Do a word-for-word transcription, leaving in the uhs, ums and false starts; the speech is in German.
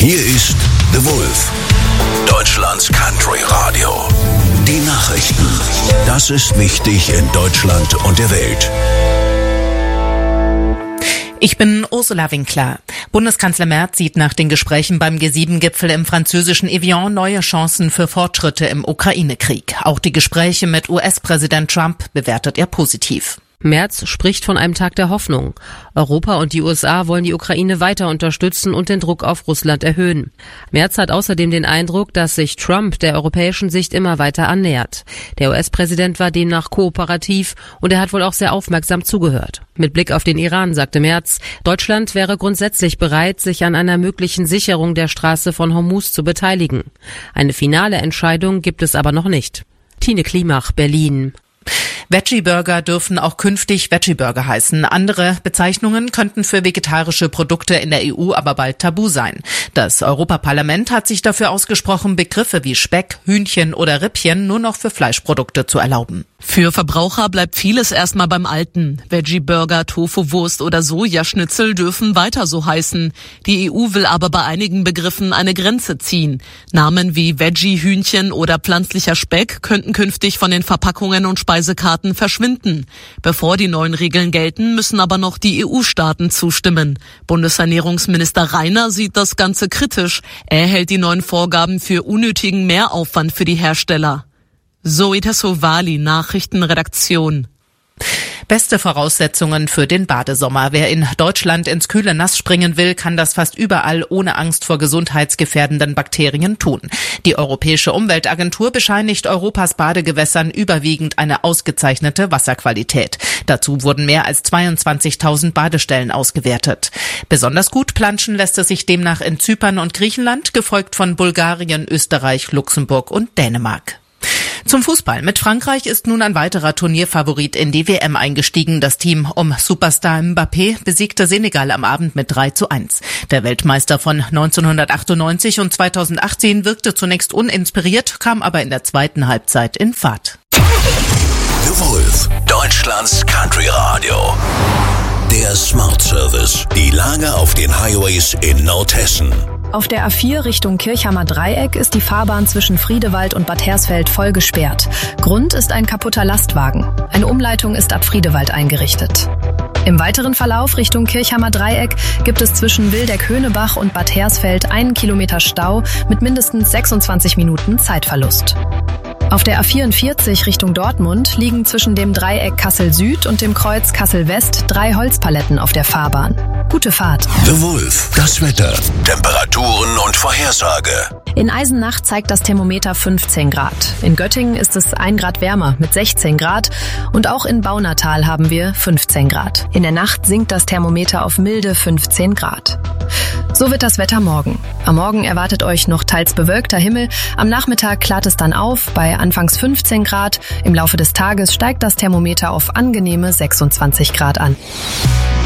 Hier ist The Wolf, Deutschlands Country Radio. Die Nachrichten. Das ist wichtig in Deutschland und der Welt. Ich bin Ursula Winkler. Bundeskanzler Merz sieht nach den Gesprächen beim G sieben Gipfel im französischen Evian neue Chancen für Fortschritte im Ukraine-Krieg. Auch die Gespräche mit U S-Präsident Trump bewertet er positiv. Merz spricht von einem Tag der Hoffnung. Europa und die U S A wollen die Ukraine weiter unterstützen und den Druck auf Russland erhöhen. Merz hat außerdem den Eindruck, dass sich Trump der europäischen Sicht immer weiter annähert. Der U S-Präsident war demnach kooperativ und er hat wohl auch sehr aufmerksam zugehört. Mit Blick auf den Iran sagte Merz, Deutschland wäre grundsätzlich bereit, sich an einer möglichen Sicherung der Straße von Hormuz zu beteiligen. Eine finale Entscheidung gibt es aber noch nicht. Tine Klimach, Berlin. Veggie-Burger dürfen auch künftig Veggie-Burger heißen. Andere Bezeichnungen könnten für vegetarische Produkte in der E U aber bald tabu sein. Das Europaparlament hat sich dafür ausgesprochen, Begriffe wie Speck, Hühnchen oder Rippchen nur noch für Fleischprodukte zu erlauben. Für Verbraucher bleibt vieles erstmal beim Alten. Veggie-Burger, Tofu-Wurst oder Sojaschnitzel dürfen weiter so heißen. Die E U will aber bei einigen Begriffen eine Grenze ziehen. Namen wie Veggie-Hühnchen oder pflanzlicher Speck könnten künftig von den Verpackungen und Speisekarten verschwinden. Bevor die neuen Regeln gelten, müssen aber noch die E U-Staaten zustimmen. Bundesernährungsminister Reiner sieht das Ganze kritisch. Er hält die neuen Vorgaben für unnötigen Mehraufwand für die Hersteller. Zoe Tassovali, Nachrichtenredaktion. Beste Voraussetzungen für den Badesommer. Wer in Deutschland ins kühle Nass springen will, kann das fast überall ohne Angst vor gesundheitsgefährdenden Bakterien tun. Die Europäische Umweltagentur bescheinigt Europas Badegewässern überwiegend eine ausgezeichnete Wasserqualität. Dazu wurden mehr als zweiundzwanzigtausend Badestellen ausgewertet. Besonders gut planschen lässt es sich demnach in Zypern und Griechenland, gefolgt von Bulgarien, Österreich, Luxemburg und Dänemark. Zum Fußball. Mit Frankreich ist nun ein weiterer Turnierfavorit in die W M eingestiegen. Das Team um Superstar Mbappé besiegte Senegal am Abend mit drei zu eins. Der Weltmeister von neunzehnhundertachtundneunzig und zweitausendachtzehn wirkte zunächst uninspiriert, kam aber in der zweiten Halbzeit in Fahrt. The Wolf, Deutschlands Country Radio. Der Smart Service. Die Lage auf den Highways in Nordhessen. Auf der A vier Richtung Kirchhammer Dreieck ist die Fahrbahn zwischen Friedewald und Bad Hersfeld voll gesperrt. Grund ist ein kaputter Lastwagen. Eine Umleitung ist ab Friedewald eingerichtet. Im weiteren Verlauf Richtung Kirchhammer Dreieck gibt es zwischen Wildeck-Höhnebach und Bad Hersfeld einen Kilometer Stau mit mindestens sechsundzwanzig Minuten Zeitverlust. Auf der A vierundvierzig Richtung Dortmund liegen zwischen dem Dreieck Kassel Süd und dem Kreuz Kassel West drei Holzpaletten auf der Fahrbahn. Gute Fahrt. The Wolf, das Wetter, Temperaturen und Vorhersage. In Eisenach zeigt das Thermometer fünfzehn Grad. In Göttingen ist es ein Grad wärmer mit sechzehn Grad. Und auch in Baunatal haben wir fünfzehn Grad. In der Nacht sinkt das Thermometer auf milde fünfzehn Grad. So wird das Wetter morgen. Am Morgen erwartet euch noch teils bewölkter Himmel. Am Nachmittag klart es dann auf bei anfangs fünfzehn Grad. Im Laufe des Tages steigt das Thermometer auf angenehme sechsundzwanzig Grad an.